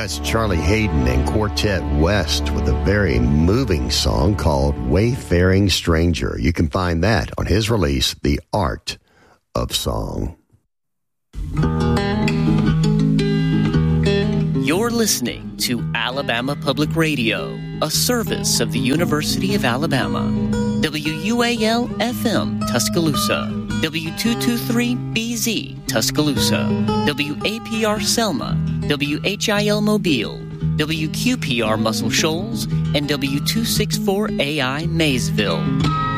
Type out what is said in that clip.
That's Charlie Hayden and Quartet West with a very moving song called Wayfaring Stranger. You can find that on his release, The Art of Song. You're listening to Alabama Public Radio, a service of the University of Alabama. WUAL-FM Tuscaloosa, W223BZ Tuscaloosa, WAPR Selma, WHIL Mobile, WQPR Muscle Shoals, and W264AI Maysville.